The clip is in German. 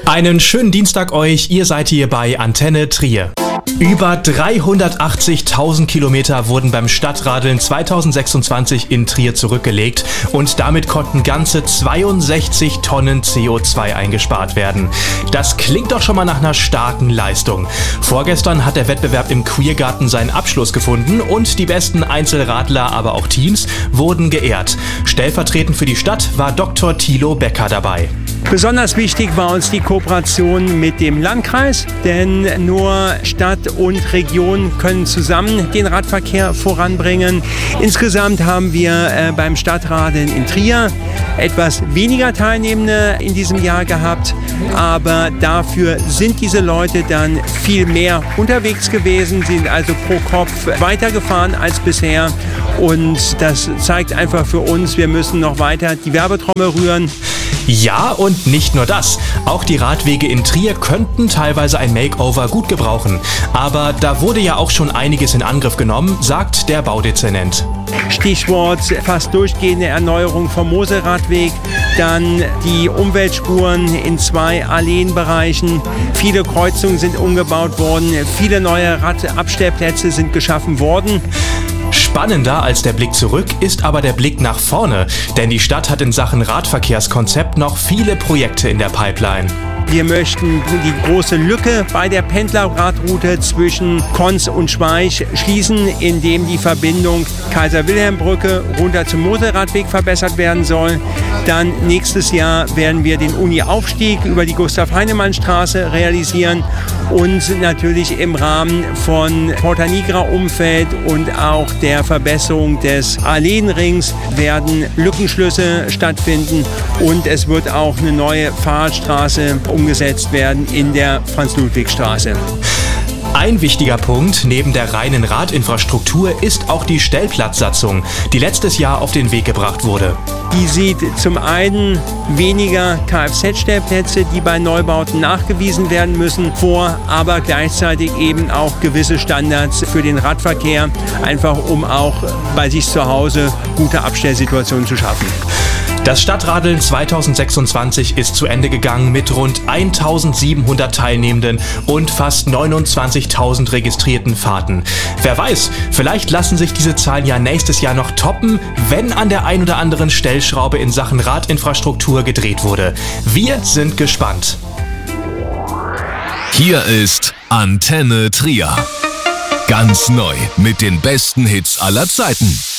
Einen schönen Dienstag euch, ihr seid hier bei Antenne Trier. Über 380.000 Kilometer wurden beim Stadtradeln 2026 in Trier zurückgelegt und damit konnten ganze 62 Tonnen CO2 eingespart werden. Das klingt doch schon mal nach einer starken Leistung. Vorgestern hat der Wettbewerb im Queergarten seinen Abschluss gefunden und die besten Einzelradler, aber auch Teams wurden geehrt. Stellvertretend für die Stadt war Dr. Thilo Becker dabei. Besonders wichtig war uns die Kooperation mit dem Landkreis, denn nur Stadt und Region können zusammen den Radverkehr voranbringen. Insgesamt haben wir beim Stadtradeln in Trier etwas weniger Teilnehmende in diesem Jahr gehabt, aber dafür sind diese Leute dann viel mehr unterwegs gewesen, sind also pro Kopf weitergefahren als bisher und das zeigt einfach für uns, wir müssen noch weiter die Werbetrommel rühren. Ja, und nicht nur das. Auch die Radwege in Trier könnten teilweise ein Makeover gut gebrauchen. Aber da wurde ja auch schon einiges in Angriff genommen, sagt der Baudezernent. Stichwort fast durchgehende Erneuerung vom Moselradweg, dann die Umweltspuren in 2 Alleenbereichen. Viele Kreuzungen sind umgebaut worden, viele neue Radabstellplätze sind geschaffen worden. Spannender als der Blick zurück ist aber der Blick nach vorne, denn die Stadt hat in Sachen Radverkehrskonzept noch viele Projekte in der Pipeline. Wir möchten die große Lücke bei der Pendlerradroute zwischen Konz und Schweich schließen, indem die Verbindung Kaiser-Wilhelm-Brücke runter zum Moselradweg verbessert werden soll. Dann nächstes Jahr werden wir den Uni-Aufstieg über die Gustav-Heinemann-Straße realisieren und natürlich im Rahmen von Porta Nigra-Umfeld und auch der Verbesserung des Alleenrings werden Lückenschlüsse stattfinden und es wird auch eine neue Fahrradstraße umgesetzt werden in der Franz-Ludwig-Straße. Ein wichtiger Punkt neben der reinen Radinfrastruktur ist auch die Stellplatzsatzung, die letztes Jahr auf den Weg gebracht wurde. Die sieht zum einen weniger Kfz-Stellplätze, die bei Neubauten nachgewiesen werden müssen, vor, aber gleichzeitig eben auch gewisse Standards für den Radverkehr, einfach um auch bei sich zu Hause gute Abstellsituationen zu schaffen. Das Stadtradeln 2026 ist zu Ende gegangen mit rund 1.700 Teilnehmenden und fast 29.000 registrierten Fahrten. Wer weiß, vielleicht lassen sich diese Zahlen ja nächstes Jahr noch toppen, wenn an der ein oder anderen Stellschraube in Sachen Radinfrastruktur gedreht wurde. Wir sind gespannt. Hier ist Antenne Trier. Ganz neu mit den besten Hits aller Zeiten.